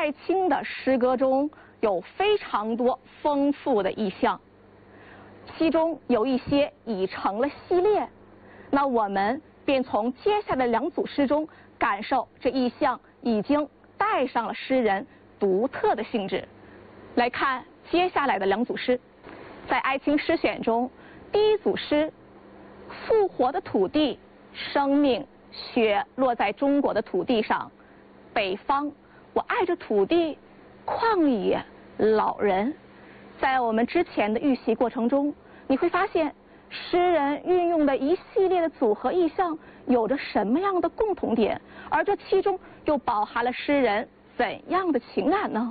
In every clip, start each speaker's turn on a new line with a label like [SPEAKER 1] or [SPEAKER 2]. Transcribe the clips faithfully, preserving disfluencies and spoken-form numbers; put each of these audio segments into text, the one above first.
[SPEAKER 1] 艾青的诗歌中有非常多丰富的意象，其中有一些已成了系列。那我们便从接下来两组诗中感受这意象已经带上了诗人独特的性质。来看接下来的两组诗，在艾青诗选中，第一组诗《复活的土地》，生命雪落在中国的土地上，北方，我爱着土地，旷野，老人。在我们之前的预习过程中，你会发现诗人运用的一系列的组合意象有着什么样的共同点，而这其中又饱含了诗人怎样的情感呢？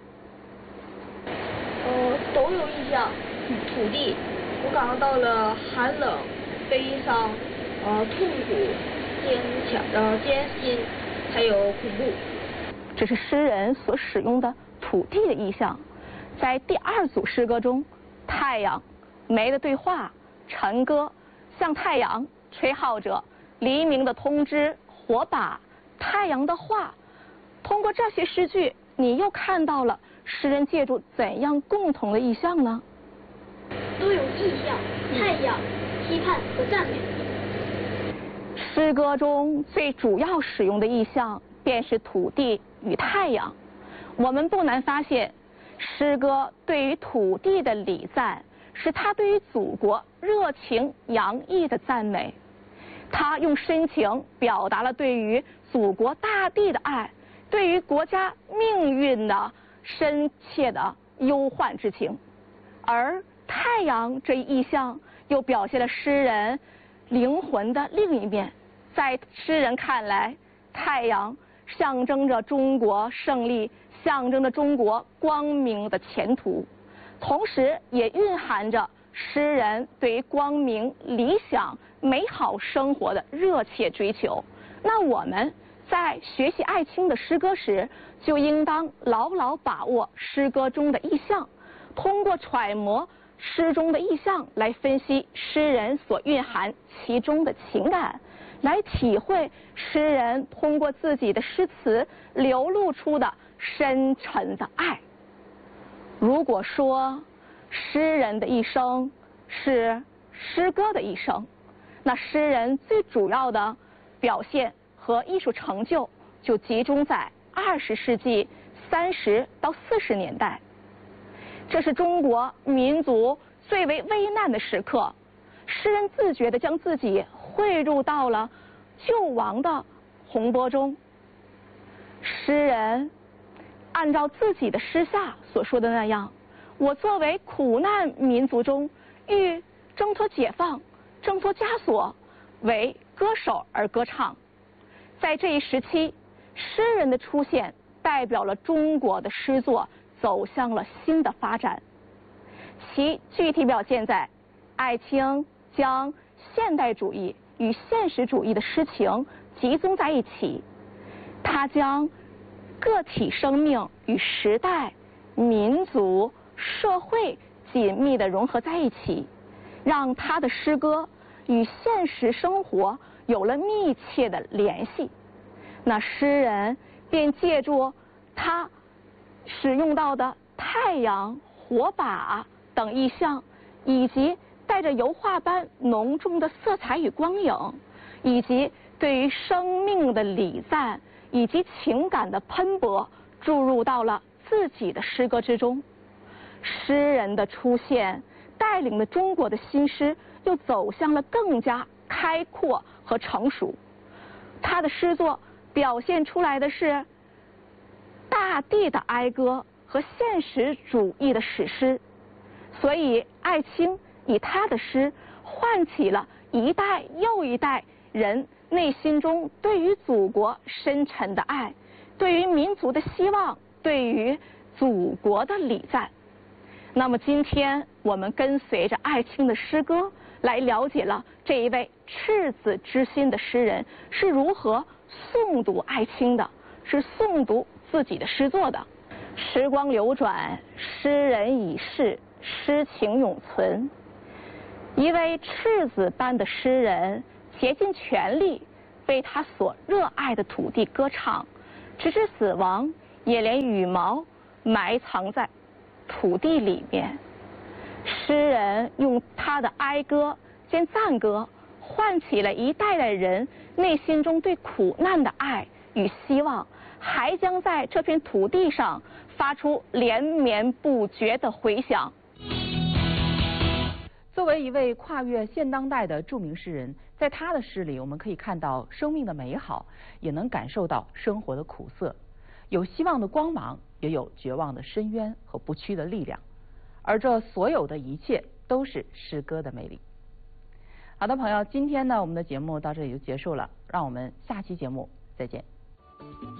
[SPEAKER 2] 呃，都有意象。土地，我感受到了寒冷、悲伤、呃痛苦、坚强、呃艰辛，还有恐怖。
[SPEAKER 1] 这是诗人所使用的土地的意象。在第二组诗歌中，太阳、梅的对话、晨歌，向太阳吹号着黎明的通知、火把、太阳的话。通过这些诗句，你又看到了诗人借助怎样共同的意象呢？
[SPEAKER 2] 都有意象，太阳、批判和赞美。
[SPEAKER 1] 诗歌中最主要使用的意象便是土地与太阳。我们不难发现，诗歌对于土地的礼赞是他对于祖国热情洋溢的赞美，他用深情表达了对于祖国大地的爱，对于国家命运的深切的忧患之情。而太阳这一意象又表现了诗人灵魂的另一面。在诗人看来，太阳象征着中国胜利，象征着中国光明的前途，同时也蕴含着诗人对于光明、理想、美好生活的热切追求。那我们在学习艾青的诗歌时，就应当牢牢把握诗歌中的意象，通过揣摩诗中的意象来分析诗人所蕴含其中的情感，来体会诗人通过自己的诗词流露出的深沉的爱。如果说诗人的一生是诗歌的一生，那诗人最主要的表现和艺术成就就集中在二十世纪三十到四十年代。这是中国民族最为危难的时刻，诗人自觉地将自己汇入到了救亡的洪波中。诗人按照自己的诗下所说的那样，我作为苦难民族中欲挣脱解放、挣脱枷锁，为歌手而歌唱。在这一时期，诗人的出现代表了中国的诗作走向了新的发展。其具体表现在艾青将现代主义与现实主义的诗情集中在一起，他将个体生命与时代、民族、社会紧密地融合在一起，让他的诗歌与现实生活有了密切的联系。那诗人便借助他使用到的太阳、火把等意象，以及带着油画般浓重的色彩与光影，以及对于生命的礼赞以及情感的喷薄，注入到了自己的诗歌之中。诗人的出现带领了中国的新诗又走向了更加开阔和成熟。他的诗作表现出来的是大地的哀歌和现实主义的史诗，所以艾青以他的诗唤起了一代又一代人内心中对于祖国深沉的爱，对于民族的希望，对于祖国的礼赞。那么今天我们跟随着艾青的诗歌来了解了这一位赤子之心的诗人是如何诵读艾青的，是诵读自己的诗作的。时光流转，诗人已逝，诗情永存。一位赤子般的诗人竭尽全力为他所热爱的土地歌唱，直至死亡， 也连羽毛埋藏在土地里面。诗人用他的哀歌兼赞歌，唤起了一代代人内心中对苦难的爱与希望，还将在这片土地上发出连绵不绝的回响。
[SPEAKER 3] 作为一位跨越现当代的著名诗人，在他的诗里，我们可以看到生命的美好，也能感受到生活的苦涩，有希望的光芒，也有绝望的深渊和不屈的力量。而这所有的一切，都是诗歌的魅力。好的，朋友，今天呢，我们的节目到这里就结束了，让我们下期节目再见。